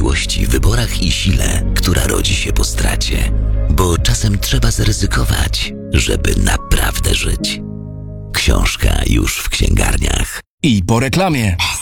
dojrzałości, wyborach i sile, która rodzi się po stracie. Bo czasem trzeba zaryzykować, żeby naprawdę żyć. Książka już w księgarniach. I po reklamie.